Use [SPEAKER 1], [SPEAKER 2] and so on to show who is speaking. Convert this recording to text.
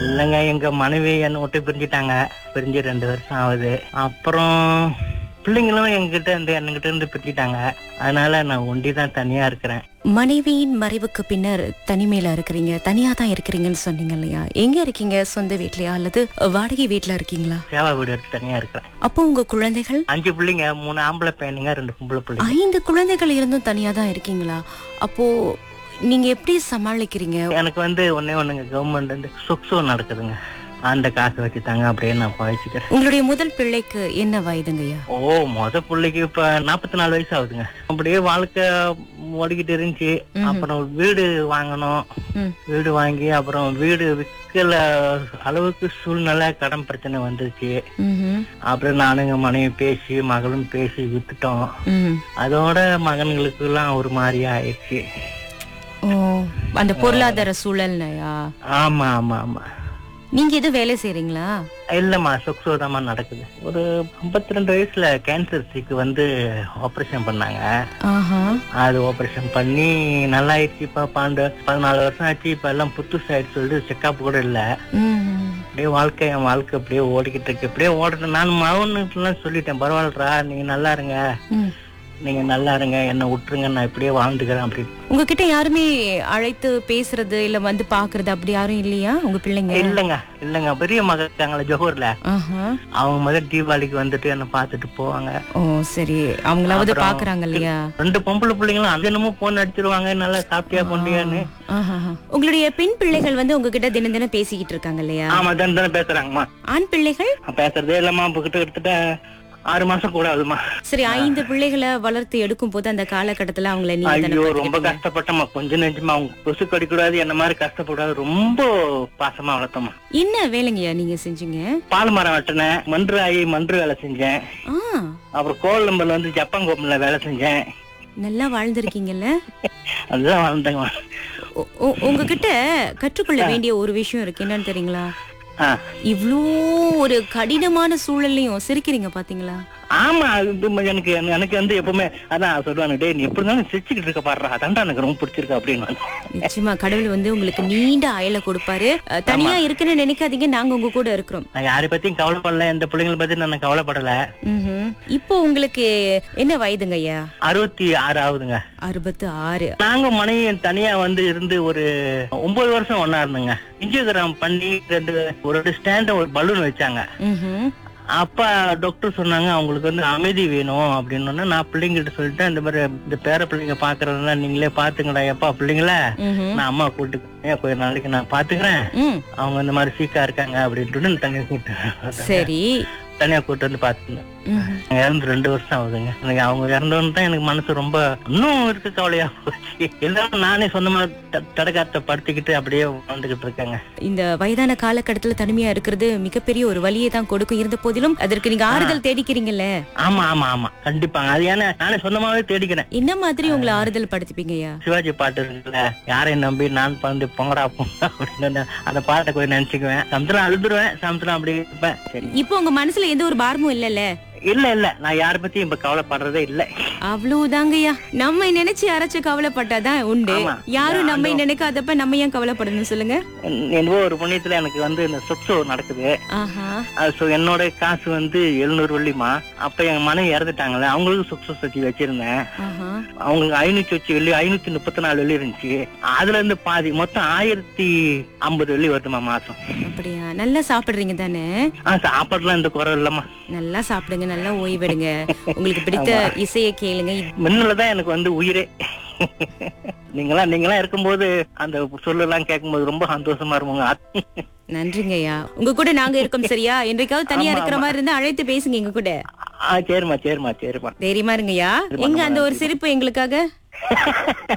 [SPEAKER 1] இல்லைங்க, எங்க மனைவி என்னை விட்டு பிரிஞ்சுட்டாங்க. பிரிஞ்சு 2 வருஷம் ஆகுது. அப்புறம் பிள்ளைங்களும் என்கிட்ட இருந்து பிரிஞ்சுட்டாங்க. அதனால நான் ஒண்டிதான் தனியா இருக்கிறேன்.
[SPEAKER 2] மனைவியின் மறைவுக்கு பின்னர் தனிமையில இருக்கிறீங்க, தனியா தான் இருக்கிறீங்கன்னு சொன்னீங்க இல்லையா? எங்க இருக்கீங்க? சொந்த வீட்லயா அல்லது வாடகை வீட்ல இருக்கீங்களா?
[SPEAKER 1] சேவா வீடு எடுத்து தனியா இருக்கிறேன்.
[SPEAKER 2] அப்போ உங்க குழந்தைகள்?
[SPEAKER 1] 5 பிள்ளைங்க, 3 ஆம்பளை பையனுங்க, 2 பொம்பளை பிள்ளைங்க.
[SPEAKER 2] 5 குழந்தைகள் இருந்தும் தனியா தான் இருக்கீங்களா? அப்போ நீங்க எப்படி சமாளிக்கிறீங்க?
[SPEAKER 1] எனக்கு ஒன்னே ஒண்ணுங்க, கவர்மெண்ட் சொக்ஸோ நடக்குதுங்க. அந்த காசு வச்சுட்டாங்க, அப்படியே நான் பழச்சிக்கிறேன்.
[SPEAKER 2] உங்களுடைய முதல் பிள்ளைக்கு என்ன வயதுங்கய்யா?
[SPEAKER 1] முத பிள்ளைக்கு இப்ப 44 வயசு ஆகுதுங்க. அப்படியே வாழ்க்கை ஓடிக்கிட்டு இருந்துச்சு. அப்புறம் வீடு வாங்கணும். வீடு வாங்கி அப்புறம் வீடு விற்கல அளவுக்கு சூழ்நிலை, கடன் பிரச்சனை வந்துருச்சு. அப்புறம் நானுங்க மனைவி பேசி, மகளும் பேசி வித்துட்டோம். அதோட மகன்களுக்கு எல்லாம் ஒரு மாதிரியா ஆயிடுச்சு.
[SPEAKER 2] அந்த பொருளாதார சூழல்லையா?
[SPEAKER 1] ஆமா ஆமா ஆமா.
[SPEAKER 2] நீங்க எதுவும் வேலை செய்றீங்களா?
[SPEAKER 1] இல்லம்மா, சொக்ஸோதாமா நடக்குது. ஒரு 52 வயசுல கேன்சர் சீக்கு ஆபரேஷன் பண்ணாங்க. அது ஆபரேஷன் பண்ணி நல்லா ஆயிடுச்சு. இப்ப 14 வருஷம் ஆச்சு. இப்ப எல்லாம் புத்துசாயிடுச்சு. சொல்லிட்டு செக்அப் கூட இல்ல. அப்படியே என் வாழ்க்கை அப்படியே ஓடிக்கிட்டு இருக்கு. அப்படியே ஓடுறேன். நான் மகனுக்கு சொல்லிட்டேன், பரவாயில்லடா, நீங்க நல்லா இருங்க, நீங்க நல்லா இருங்க, என்ன விட்டுருங்க, நான் இப்படியே வாழ்ந்துக்கிறேன் அப்படின்னு.
[SPEAKER 2] உங்ககிட்ட யாருமே அழைத்து பேசுறது இல்ல வந்து பாக்குறது அப்படி யாரும் இல்லையா உங்க பிள்ளைங்க?
[SPEAKER 1] இல்லங்க பெரிய மகள் இருக்காங்களா ஜோஹர்ல, அவங்க முதல் தீபாவளிக்கு என்ன பாத்துட்டு போவாங்க.
[SPEAKER 2] ஓ சரி, அவங்களாவது பாக்குறாங்க இல்லையா?
[SPEAKER 1] 2 பொம்பளை பிள்ளைங்களும் அது என்னமோ போன் அடிச்சிருவாங்க, நல்லா சாப்பிட்டியா கொண்டியான்னு.
[SPEAKER 2] உங்களுடைய பெண் பிள்ளைகள் உங்ககிட்ட தினம் தினம் பேசிக்கிட்டு இருக்காங்க இல்லையா?
[SPEAKER 1] ஆமா, தினம் பேசுறாங்கம்மா.
[SPEAKER 2] ஆண் பிள்ளைகள்
[SPEAKER 1] பேசுறதே இல்லம்மா. கிட்ட 6 மாசம் கூட ஆகுதுமா.
[SPEAKER 2] சரி, 5 பிள்ளைகளை வளர்த்து எடுக்கும் போது அந்த காலகட்டத்துல அவங்களை
[SPEAKER 1] ரொம்ப கஷ்டப்பட்டமா. கொஞ்சம் நெஞ்சமா அவங்க கொசு கடிக்கூடாது, என்ன மாதிரி கஷ்டப்படாது, ரொம்ப பாசமா வளர்த்தோமா.
[SPEAKER 2] என்ன வேலைங்கய்யா நீங்க செஞ்சீங்க?
[SPEAKER 1] பால் மரம் வெட்டினேன், மன்று வேலை செஞ்சேன். அப்புறம் கோலம்பர்ல ஜப்பான் கோப்பம்ல வேலை செஞ்சேன்.
[SPEAKER 2] நல்லா வாழ்ந்திருக்கீங்கல்ல?
[SPEAKER 1] அதுதான் வாழ்ந்தேங்க.
[SPEAKER 2] உங்ககிட்ட கற்றுக்கொள்ள வேண்டிய ஒரு விஷயம் இருக்கு, என்னன்னு தெரியுங்களா? இவ்ளோ ஒரு கடினமான சூழல்லையும் சிரிக்கிறீங்க பாத்தீங்களா?
[SPEAKER 1] ஆமா, எனக்கு எப்பவுமே அதான் சொல்லுவாங்க, டே நீ எப்படி இருந்தாலும் சிரிச்சுக்கிட்டு இருக்க பாடுறா, அதான்டா எனக்கு ரொம்ப பிடிச்சிருக்கு அப்படின்னு.
[SPEAKER 2] நிச்சயமா கடவுள் உங்களுக்கு நீண்ட ஆயுள கொடுப்பாரு. தனியா இருக்குன்னு நினைக்காதீங்க, நாங்க உங்க கூட இருக்கிறோம்.
[SPEAKER 1] நான் யாரை பத்தியும் கவலைப்படல, இந்த பிள்ளைங்களை பத்தி நான் கவலைப்படல.
[SPEAKER 2] இப்போ உங்களுக்கு என்ன வயதுங்க ஐயா?
[SPEAKER 1] 66 ஆகுதுங்க.
[SPEAKER 2] 66.
[SPEAKER 1] நாங்க மனைவி தனியா இருந்து ஒரு 9 வருஷம் ஒன்னா இருந்தோங்க. இன்ஜியோகிராம் பண்ணி ஒரு ஸ்டாண்ட், ஒரு பலூன் வச்சாங்க. அப்ப டாக்டர் சொன்னாங்க அவங்களுக்கு அமைதி வேணும் அப்படின்னு. நான் பிள்ளைங்கிட்ட சொல்லிட்டேன், இந்த மாதிரி இந்த பேர பிள்ளைங்க பாக்குறதுனா நீங்களே பாத்துங்கடா எப்பா பிள்ளைங்கள, நான் அம்மா கூப்பிட்டு கொஞ்ச நாளைக்கு நான் பாத்துக்கிறேன், அவங்க இந்த மாதிரி சீக்கா இருக்காங்க அப்படின்ட்டு தனியா கூப்பிட்டு. சரி, தனியா கூப்பிட்டு பாத்துங்க. இறந்து 2 வருஷம் ஆகுதுங்க. எனக்கு அவங்க இறந்தவன்னு தான் எனக்கு மனசு ரொம்ப இன்னும் இருக்கு கவலையா போச்சு. எல்லாரும் நானே சொந்தமா தடகாத்த படுத்திக்கிட்டு அப்படியே வாழ்ந்துகிட்டு இருக்காங்க.
[SPEAKER 2] இந்த வயதான காலகட்டத்துல தனிமையா இருக்கிறது மிகப்பெரிய ஒரு வலியை தான் கொடுக்கும். இருந்த போதிலும் அதற்கு நீங்க ஆறுதல் தேடிக்கிறீங்கல்ல?
[SPEAKER 1] ஆமா ஆமா ஆமா, கண்டிப்பாங்க. அது ஏன்னா நானே சொந்தமாவே தேடிக்கிறேன்.
[SPEAKER 2] என்ன மாதிரி உங்களை ஆறுதல் படுத்திப்பீங்கய்யா?
[SPEAKER 1] சிவாஜி பாட்டு இருக்குல்ல, யாரையும் நம்பி நான் பறந்து பொங்கடா அப்படின்னு, அந்த பாட்டை கொஞ்சம் நினைச்சுக்குவேன். சமுத்திரம் அழுதுருவேன், சமுத்திரம் அப்படி இருப்பேன். சரி, இப்போ
[SPEAKER 2] உங்க மனசுல எந்த ஒரு பாரமும் இல்லல்ல?
[SPEAKER 1] இல்ல, நான் யார பத்தியும் இப்ப கவலைப்படுறதே இல்ல.
[SPEAKER 2] அவ்வளவுதாங்கய்யா. நம்ம நினைச்சு யாராச்சும் கவலைப்பட்டாதான் உண்டு. யாரும் நம்ம நினைக்காதப்ப நம்ம ஏன் கவலைப்படணும் சொல்லுங்க?
[SPEAKER 1] என்னவோ ஒரு புண்ணியத்துல எனக்கு இந்த சொக்ஸோ நடக்குது. என்னோட காசு 700 வெள்ளிமா. அப்ப என் மனைவி இறந்துட்டாங்கல்ல, அவங்களுக்கு சொக்ஸோ சச்சி வச்சிருந்தேன். அவங்களுக்கு 500 வெள்ளி, 534 வெள்ளி இருந்துச்சு. அதுல இருந்து பாதி மொத்தம் 1050 வெள்ளி வருதுமா மாசம்.
[SPEAKER 2] அப்படியா? நல்லா சாப்பிடுறீங்க தானே?
[SPEAKER 1] சாப்பாடுலாம் எந்த குறை இல்லம்மா.
[SPEAKER 2] நல்லா சாப்பிடுங்க, நல்லா ஓய்வெடுங்க, உங்களுக்கு பிடித்த இசையை கேளுங்க.
[SPEAKER 1] முன்னதான் எனக்கு உயிரே. நீங்களா இருக்கும்போது அந்த சொல்லலாம் கேட்கும்போது ரொம்ப சந்தோஷமா இருப்பாங்க.
[SPEAKER 2] நன்றிங்க ஐயா. உங்க கூட நாங்க இருக்கோம் சரியா? என்றைக்காவது தனியா இருக்கிற மாதிரி இருந்தா அழைத்து பேசுங்க எங்க கூட.
[SPEAKER 1] சரிமா.
[SPEAKER 2] தைரியமா இருங்கய்யா. எங்க அந்த ஒரு சிரிப்பு எங்களுக்காக?